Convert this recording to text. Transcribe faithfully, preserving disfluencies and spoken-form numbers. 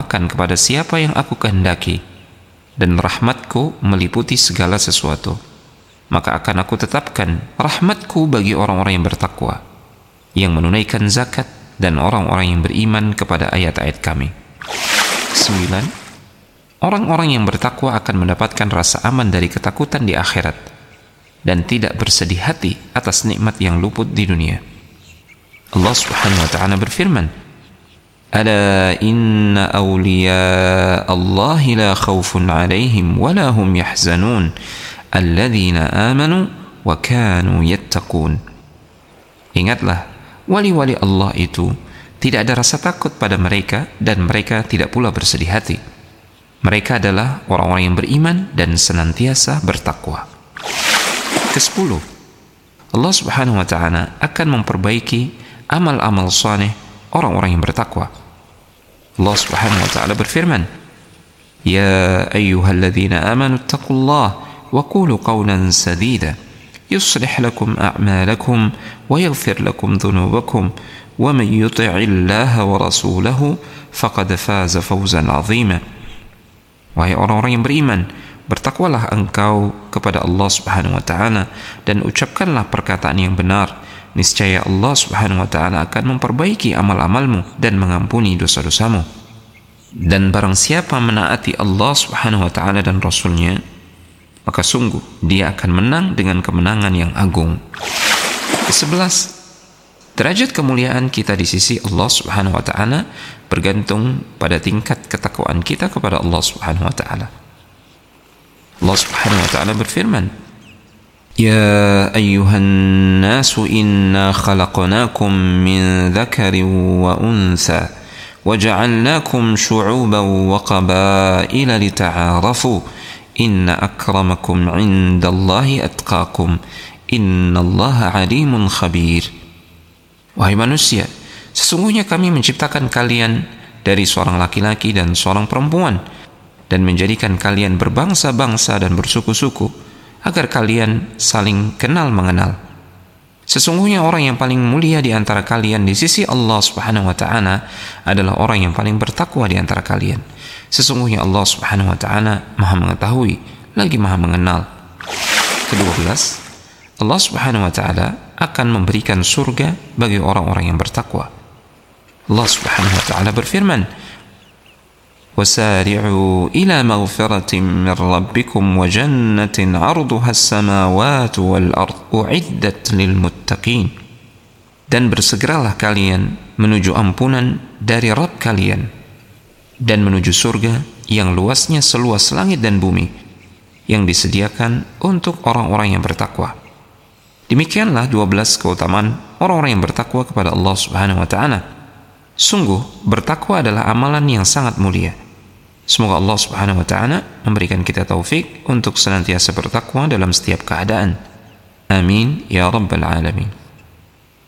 melimpahkan kepada siapa yang aku kehendaki, dan rahmatku meliputi segala sesuatu. Maka akan aku tetapkan rahmatku bagi orang-orang yang bertakwa, yang menunaikan zakat, dan orang-orang yang beriman kepada ayat-ayat kami. Sembilan, orang-orang yang bertakwa akan mendapatkan rasa aman dari ketakutan di akhirat, dan tidak bersedih hati atas nikmat yang luput di dunia. Allah Subhanahu wa ta'ala berfirman, "Ala inna awliya Allah la khawfun 'alaihim wa la hum yahzanun alladzina amanu wa kanu yattaqun." Ingatlah, wali-wali Allah itu tidak ada rasa takut pada mereka, dan mereka tidak pula bersedih hati. Mereka adalah orang-orang yang beriman dan senantiasa bertakwa. Kesepuluh, Allah Subhanahu wa ta'ala akan memperbaiki amal-amal saleh orang-orang yang bertakwa. Allah Subhanahu wa ta'ala berfirman, "Ya ayyuhalladzina amanu taqullaha wa qulu qawlan sadida yuslih lakum a'malakum wa yaghfir lakum dhunubakum wa man yuti'illaha wa rasulahu faqad faza fawzan 'azima." Wahai orang-orang yang beriman, bertakwalah engkau kepada Allah Subhanahu wa ta'ala dan ucapkanlah perkataan yang benar. Niscaya Allah Subhanahu wa ta'ala akan memperbaiki amal-amalmu dan mengampuni dosa-dosamu. Dan barang siapa menaati Allah Subhanahu wa ta'ala dan Rasulnya, maka sungguh dia akan menang dengan kemenangan yang agung. Kesebelas, derajat kemuliaan kita di sisi Allah Subhanahu wa ta'ala bergantung pada tingkat ketakwaan kita kepada Allah Subhanahu wa ta'ala. Allah Subhanahu wa ta'ala berfirman, "Ya ayyuhan nasu inna khalaqnakum min dhakarin wa untha wa ja'alnakum syu'uban wa qabaila lita'arafu inna akramakum 'indallahi atqakum innallaha 'alimun khabir." Wahai manusia, sesungguhnya kami menciptakan kalian dari seorang laki-laki dan seorang perempuan, dan menjadikan kalian berbangsa-bangsa dan bersuku-suku agar kalian saling kenal mengenal. Sesungguhnya orang yang paling mulia di antara kalian di sisi Allah Subhanahu wa ta'ala adalah orang yang paling bertakwa di antara kalian. Sesungguhnya Allah Subhanahu wa ta'ala Maha mengetahui lagi Maha mengenal. Kedua belas, Allah Subhanahu wa ta'ala akan memberikan surga bagi orang-orang yang bertakwa. Allah Subhanahu wa ta'ala berfirman, "Wasari'u ila maghfiratin min rabbikum wa jannatin 'arduha as-samawati wal ardh u'iddat lil muttaqin." Dan bersegeralah kalian menuju ampunan dari Rabb kalian, dan menuju surga yang luasnya seluas langit dan bumi, yang disediakan untuk orang-orang yang bertakwa. Demikianlah dua belas keutamaan orang-orang yang bertakwa kepada Allah Subhanahu wa ta'ala. Sungguh bertakwa adalah amalan yang sangat mulia. Semoga Allah Subhanahu wa ta'ala memberikan kita taufik untuk senantiasa bertakwa dalam setiap keadaan. Amin ya rabbal alamin.